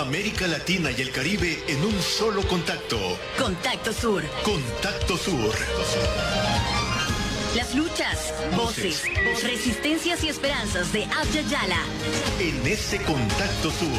América Latina y el Caribe en un solo contacto. Contacto Sur. Contacto Sur. Las luchas, voces, resistencias y esperanzas de Abya Yala. En ese Contacto Sur.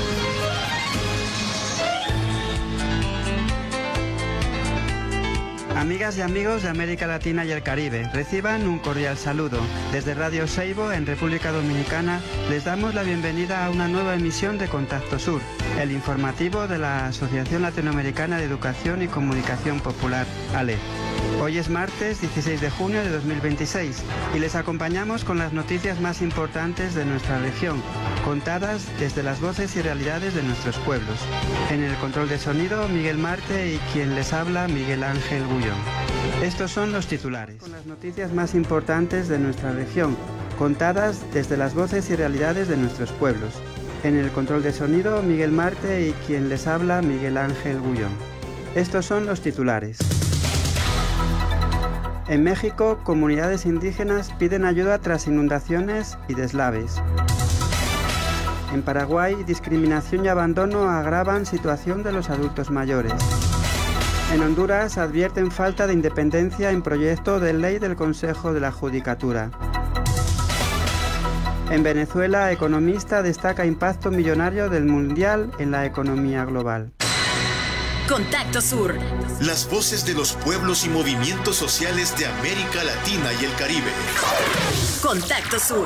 Amigas y amigos de América Latina y el Caribe, reciban un cordial saludo. Desde Radio Seibo, en República Dominicana, les damos la bienvenida a una nueva emisión de Contacto Sur, el informativo de la Asociación Latinoamericana de Educación y Comunicación Popular, ALE. Hoy es martes 16 de junio de 2026 y les acompañamos con las noticias más importantes de nuestra región, contadas desde las voces y realidades de nuestros pueblos. En el control de sonido, Miguel Marte y quien les habla, Miguel Ángel Gullón. Estos son los titulares. Con las noticias más importantes de nuestra región, contadas desde las voces y realidades de nuestros pueblos. En el control de sonido, Miguel Marte y quien les habla, Miguel Ángel Gullón. Estos son los titulares. En México, comunidades indígenas piden ayuda tras inundaciones y deslaves. En Paraguay, discriminación y abandono agravan situación de los adultos mayores. En Honduras, advierten falta de independencia en proyecto de ley del Consejo de la Judicatura. En Venezuela, economista destaca impacto millonario del Mundial en la economía global. Contacto Sur. Las voces de los pueblos y movimientos sociales de América Latina y el Caribe. Contacto Sur.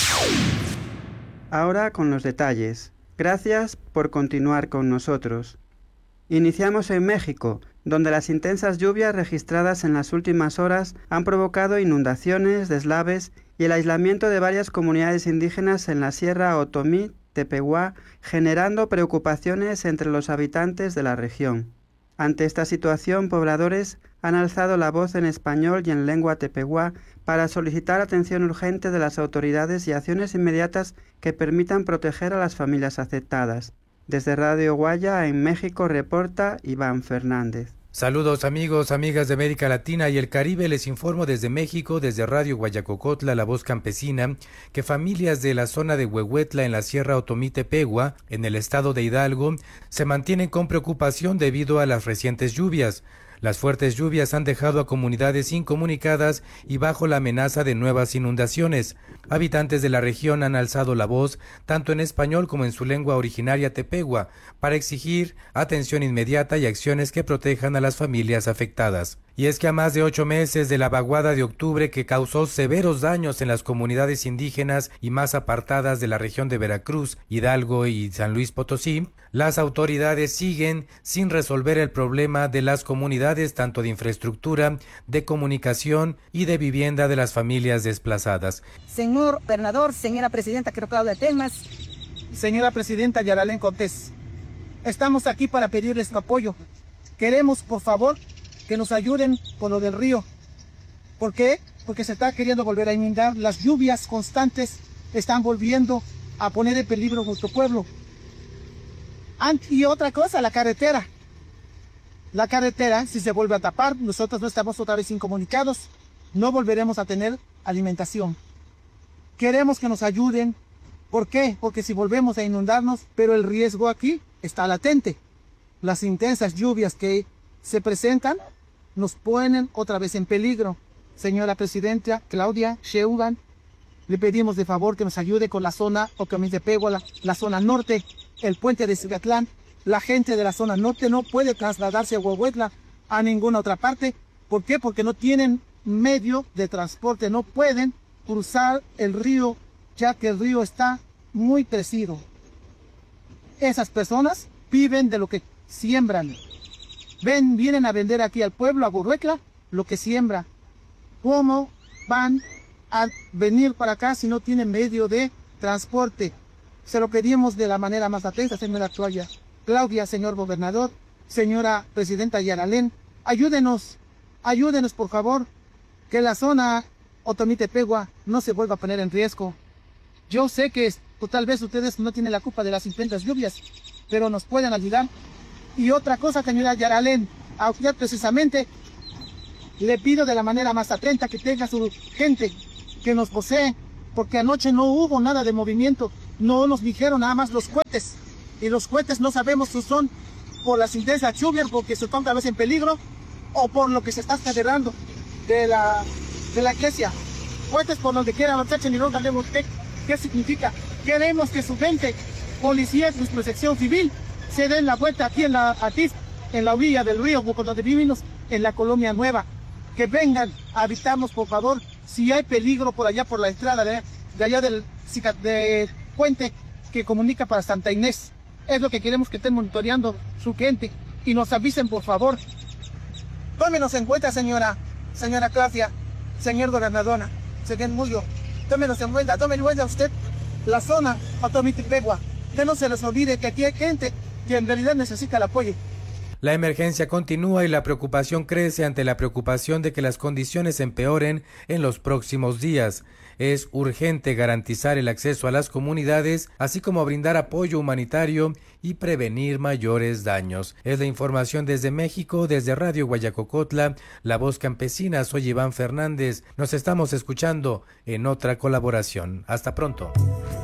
Ahora con los detalles. Gracias por continuar con nosotros. Iniciamos en México, donde las intensas lluvias registradas en las últimas horas han provocado inundaciones, deslaves y el aislamiento de varias comunidades indígenas en la Sierra Otomí, Tepehuá, generando preocupaciones entre los habitantes de la región. Ante esta situación, pobladores han alzado la voz en español y en lengua tepehuá para solicitar atención urgente de las autoridades y acciones inmediatas que permitan proteger a las familias afectadas. Desde Radio Guaya, en México, reporta Iván Fernández. Saludos amigos, amigas de América Latina y el Caribe, les informo desde México, desde Radio Guayacocotla, La Voz Campesina, que familias de la zona de Huehuetla en la Sierra Otomí Tepehua, en el estado de Hidalgo, se mantienen con preocupación debido a las recientes lluvias. Las fuertes lluvias han dejado a comunidades incomunicadas y bajo la amenaza de nuevas inundaciones. Habitantes de la región han alzado la voz, tanto en español como en su lengua originaria tepehua, para exigir atención inmediata y acciones que protejan a las familias afectadas. Y es que a más de 8 meses de la vaguada de octubre que causó severos daños en las comunidades indígenas y más apartadas de la región de Veracruz, Hidalgo y San Luis Potosí, las autoridades siguen sin resolver el problema de las comunidades, tanto de infraestructura, de comunicación y de vivienda de las familias desplazadas. Señor gobernador, señora presidenta Claudia Temas, señora presidenta Yaralén Cortés, estamos aquí para pedirles su apoyo. Queremos, por favor, que nos ayuden con lo del río. ¿Por qué? Porque se está queriendo volver a inundar. Las lluvias constantes están volviendo a poner en peligro nuestro pueblo. Y otra cosa, la carretera. La carretera, si se vuelve a tapar, nosotros no estamos otra vez incomunicados, no volveremos a tener alimentación. Queremos que nos ayuden. ¿Por qué? Porque si volvemos a inundarnos, pero el riesgo aquí está latente. Las intensas lluvias que se presentan nos ponen otra vez en peligro. Señora presidenta Claudia Sheinbaum, le pedimos de favor que nos ayude con la zona Otomí Tepehua, la zona norte, el puente de Cicatlán. La gente de la zona norte no puede trasladarse a Huehuetla a ninguna otra parte. ¿Por qué? Porque no tienen medio de transporte, no pueden cruzar el río, ya que el río está muy crecido. Esas personas viven de lo que siembran. Vienen a vender aquí al pueblo, a Huehuetla, lo que siembra. ¿Cómo van a venir para acá si no tienen medio de transporte? Se lo pedimos de la manera más atenta, señora Claudia, señor gobernador, señora presidenta Yaralén, ayúdenos por favor, que la zona Otomí Tepehua no se vuelva a poner en riesgo. Yo sé que tal vez ustedes no tienen la culpa de las intensas lluvias, pero nos pueden ayudar. Y otra cosa, señora Yaralén, a usted precisamente le pido de la manera más atenta que tenga su gente que nos posee, porque anoche no hubo nada de movimiento, no nos dijeron nada más los cohetes y los cohetes no sabemos si son por las intensas lluvias, porque se encuentra a veces en peligro, o por lo que se está cerrando de la iglesia. Cohetes por donde quiera avanzar, y no sabemos qué significa. Queremos que su gente, policía y protección civil, se den la vuelta aquí en la Atis, en la orilla del río, por donde vivimos, en la Colonia Nueva. Que vengan a habitarnos, por favor, si hay peligro por allá, por la entrada de allá del puente que comunica para Santa Inés. Es lo que queremos, que estén monitoreando su gente y nos avisen, por favor. Tómenos en cuenta, señora Claudia, señor gobernadora, señor Mullo. Tómenos en cuenta usted la zona Otomite-Pegua. Que no se les olvide que aquí hay gente que en realidad necesita el apoyo. La emergencia continúa y la preocupación crece ante la preocupación de que las condiciones empeoren en los próximos días. Es urgente garantizar el acceso a las comunidades, así como brindar apoyo humanitario y prevenir mayores daños. Es la información desde México, desde Radio Guayacocotla, La Voz Campesina. Soy Iván Fernández. Nos estamos escuchando en otra colaboración. Hasta pronto.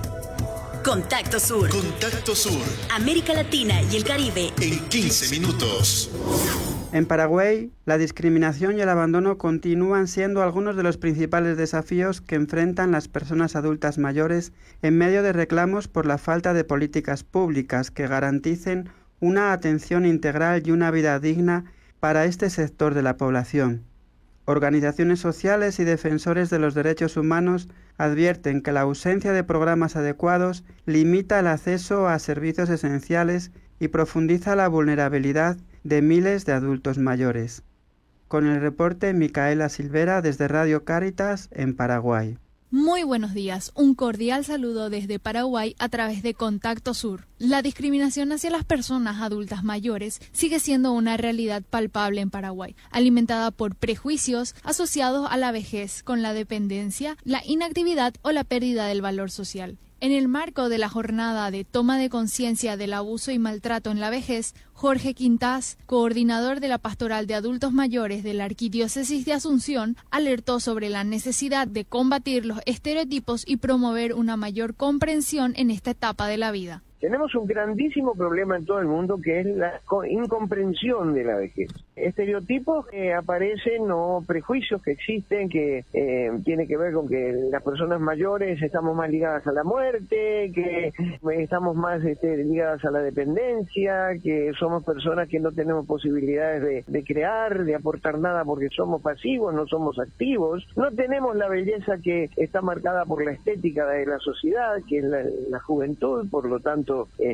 Contacto Sur. Contacto Sur. América Latina y el Caribe. En 15 minutos. En Paraguay, la discriminación y el abandono continúan siendo algunos de los principales desafíos que enfrentan las personas adultas mayores en medio de reclamos por la falta de políticas públicas que garanticen una atención integral y una vida digna para este sector de la población. Organizaciones sociales y defensores de los derechos humanos advierten que la ausencia de programas adecuados limita el acceso a servicios esenciales y profundiza la vulnerabilidad de miles de adultos mayores. Con el reporte Micaela Silvera desde Radio Cáritas en Paraguay. Muy buenos días, un cordial saludo desde Paraguay a través de Contacto Sur. La discriminación hacia las personas adultas mayores sigue siendo una realidad palpable en Paraguay, alimentada por prejuicios asociados a la vejez, con la dependencia, la inactividad o la pérdida del valor social. En el marco de la jornada de toma de conciencia del abuso y maltrato en la vejez, Jorge Quintás, coordinador de la Pastoral de Adultos Mayores de la Arquidiócesis de Asunción, alertó sobre la necesidad de combatir los estereotipos y promover una mayor comprensión en esta etapa de la vida. Tenemos un grandísimo problema en todo el mundo, que es la incomprensión de la vejez. Estereotipos que aparecen o prejuicios que existen, que tiene que ver con que las personas mayores estamos más ligadas a la muerte, que estamos más ligadas a la dependencia, que somos personas que no tenemos posibilidades de crear, de aportar nada porque somos pasivos, no somos activos. No tenemos la belleza que está marcada por la estética de la sociedad, que es la juventud, por lo tanto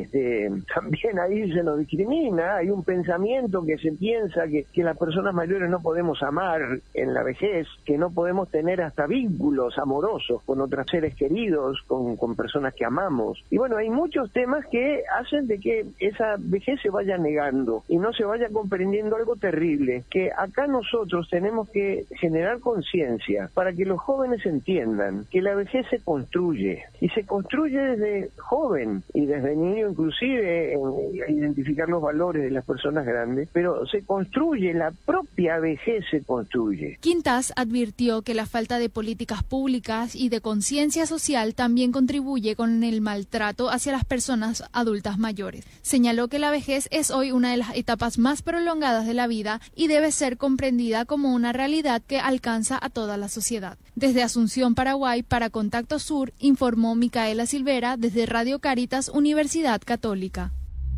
también ahí se nos discrimina. Hay un pensamiento que se piensa que las personas mayores no podemos amar en la vejez, que no podemos tener hasta vínculos amorosos con otros seres queridos, con personas que amamos. Y bueno, hay muchos temas que hacen de que esa vejez se vaya negando y no se vaya comprendiendo algo terrible, que acá nosotros tenemos que generar conciencia para que los jóvenes entiendan que la vejez se construye, y se construye desde joven y desde niño, inclusive identificar los valores de las personas grandes, pero se construye, la propia vejez se construye. Quintás advirtió que la falta de políticas públicas y de conciencia social también contribuye con el maltrato hacia las personas adultas mayores. Señaló que la vejez es hoy una de las etapas más prolongadas de la vida y debe ser comprendida como una realidad que alcanza a toda la sociedad. Desde Asunción, Paraguay, para Contacto Sur, informó Micaela Silvera desde Radio Cáritas, Universidad Católica.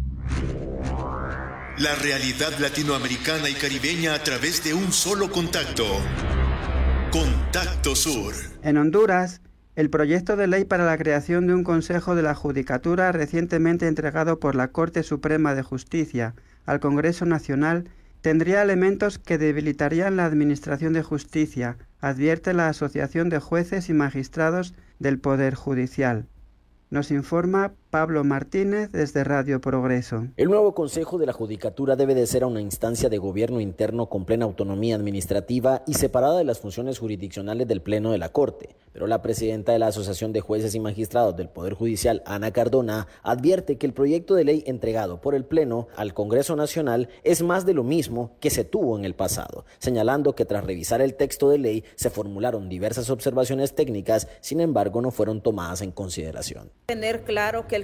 La realidad latinoamericana y caribeña a través de un solo contacto. Contacto Sur. En Honduras, el proyecto de ley para la creación de un Consejo de la Judicatura recientemente entregado por la Corte Suprema de Justicia al Congreso Nacional tendría elementos que debilitarían la administración de justicia, advierte la Asociación de Jueces y Magistrados del Poder Judicial. Nos informa Pablo Martínez desde Radio Progreso. El nuevo Consejo de la Judicatura debe de ser una instancia de gobierno interno con plena autonomía administrativa y separada de las funciones jurisdiccionales del Pleno de la Corte. Pero la presidenta de la Asociación de Jueces y Magistrados del Poder Judicial, Ana Cardona, advierte que el proyecto de ley entregado por el Pleno al Congreso Nacional es más de lo mismo que se tuvo en el pasado, señalando que tras revisar el texto de ley se formularon diversas observaciones técnicas, sin embargo no fueron tomadas en consideración. Tener claro que el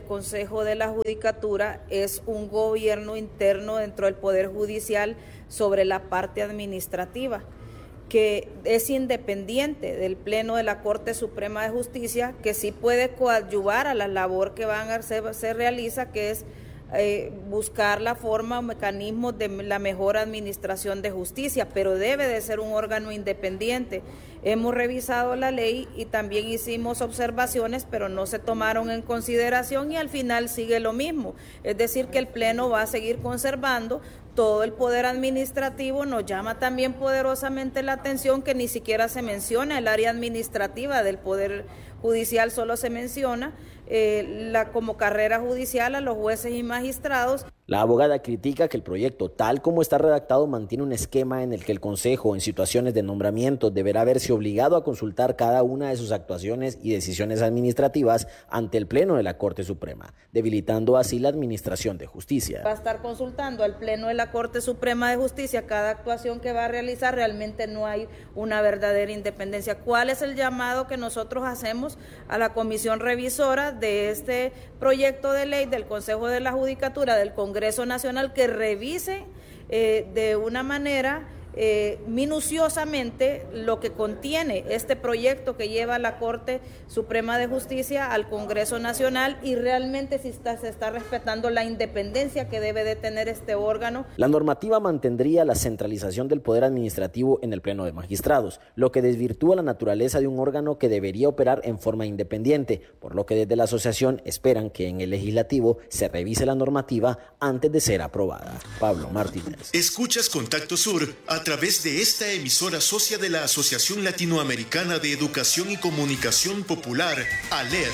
del Consejo de la Judicatura es un gobierno interno dentro del Poder Judicial sobre la parte administrativa, que es independiente del Pleno de la Corte Suprema de Justicia, que sí puede coadyuvar a la labor que se realiza, que es buscar la forma o mecanismos de la mejor administración de justicia, pero debe de ser un órgano independiente. Hemos revisado la ley y también hicimos observaciones, pero no se tomaron en consideración y al final sigue lo mismo. Es decir, que el Pleno va a seguir conservando todo el poder administrativo. Nos llama también poderosamente la atención que ni siquiera se menciona el área administrativa del Poder Judicial, solo se menciona como carrera judicial a los jueces y magistrados. La abogada critica que el proyecto, tal como está redactado, mantiene un esquema en el que el Consejo, en situaciones de nombramiento, deberá verse obligado a consultar cada una de sus actuaciones y decisiones administrativas ante el Pleno de la Corte Suprema, debilitando así la administración de justicia. Va a estar consultando al Pleno de la Corte Suprema de Justicia cada actuación que va a realizar. Realmente no hay una verdadera independencia. ¿Cuál es el llamado que nosotros hacemos a la comisión revisora de este proyecto de ley del Consejo de la Judicatura del Congreso Nacional, que revise de una manera minuciosamente lo que contiene este proyecto que lleva la Corte Suprema de Justicia al Congreso Nacional y realmente si se está respetando la independencia que debe de tener este órgano? La normativa mantendría la centralización del poder administrativo en el Pleno de Magistrados, lo que desvirtúa la naturaleza de un órgano que debería operar en forma independiente, por lo que desde la asociación esperan que en el legislativo se revise la normativa antes de ser aprobada. Pablo Martínez. Escuchas Contacto Sur a través de esta emisora socia de la Asociación Latinoamericana de Educación y Comunicación Popular, ALER.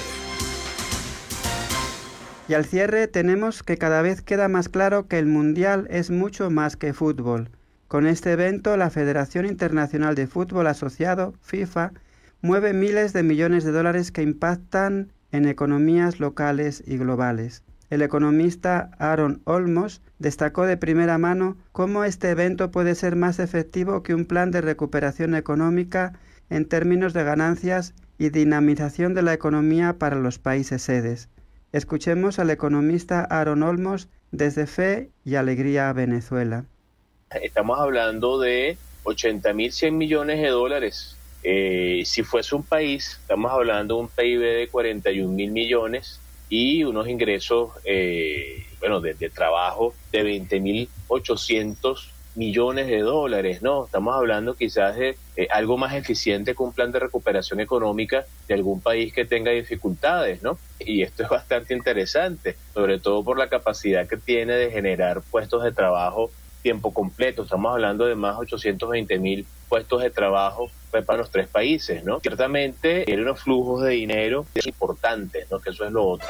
Y al cierre tenemos que cada vez queda más claro que el Mundial es mucho más que fútbol. Con este evento, la Federación Internacional de Fútbol Asociado, FIFA, mueve miles de millones de dólares que impactan en economías locales y globales. El economista Aaron Olmos destacó de primera mano cómo este evento puede ser más efectivo que un plan de recuperación económica en términos de ganancias y dinamización de la economía para los países sedes. Escuchemos al economista Aaron Olmos desde Fe y Alegría, Venezuela. Estamos hablando de 80.100 millones de dólares. Si fuese un país, estamos hablando de un PIB de 41.000 millones y unos ingresos de trabajo de 20.800 millones de dólares, ¿no? Estamos hablando quizás de algo más eficiente que un plan de recuperación económica de algún país que tenga dificultades, ¿no? Y esto es bastante interesante, sobre todo por la capacidad que tiene de generar puestos de trabajo tiempo completo. Estamos hablando de más de 820.000 puestos de trabajo para los tres países, ¿no? Ciertamente hay unos flujos de dinero importantes, ¿no? Que eso es lo otro.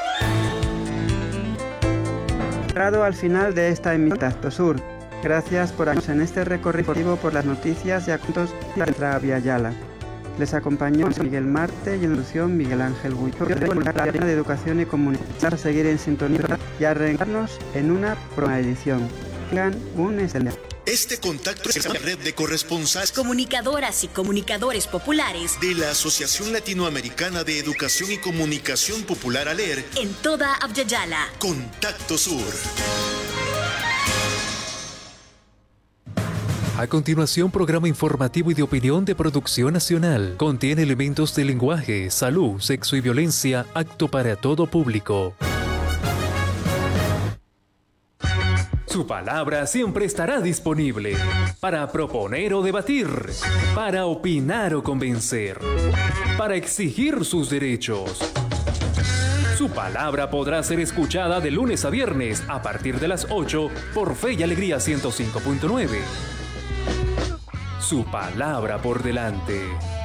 Al final de esta emisión Contacto Sur. Gracias por acompañarnos en este recorrido por las noticias y asuntos de la Via Yala. Les acompañó Miguel Marte y en producción Miguel Ángel Buito de Educación y Comunicación. A seguir en sintonía y a reencarnos en una próxima edición. Tengan un excelente. Este contacto es la red de corresponsales, comunicadoras y comunicadores populares de la Asociación Latinoamericana de Educación y Comunicación Popular, ALER, en toda Abya Yala. Contacto Sur. A continuación, programa informativo y de opinión de Producción Nacional. Contiene elementos de lenguaje, salud, sexo y violencia, apto para todo público. Su palabra siempre estará disponible para proponer o debatir, para opinar o convencer, para exigir sus derechos. Su palabra podrá ser escuchada de lunes a viernes a partir de las 8 por Fe y Alegría 105.9. Su palabra por delante.